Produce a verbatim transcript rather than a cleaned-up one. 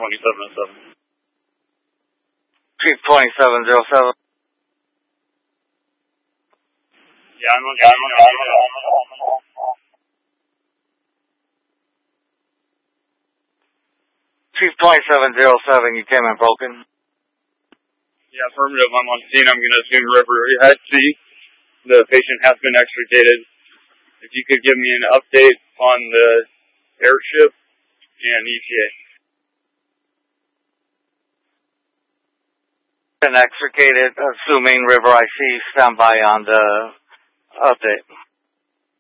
twenty-seven oh seven. Chief twenty-seven oh seven. Yeah, I'm on yeah, I'm on, I'm on, I'm on. Chief twenty-seven oh seven, you came in broken. Yeah, affirmative. I'm on scene. I'm going to assume River at sea. The patient has been extricated. If you could give me an update on the airship and E T A. Been extricated, assuming River I C, stand by on the update.